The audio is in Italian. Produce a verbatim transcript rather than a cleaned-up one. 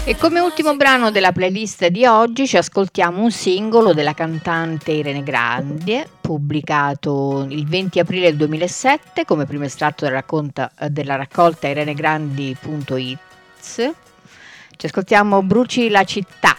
E come ultimo brano della playlist di oggi ci ascoltiamo un singolo della cantante Irene Grandi, pubblicato il venti aprile duemilasette come primo estratto della, racconta, della raccolta irenegrandi punto it. Ci ascoltiamo Bruci la città.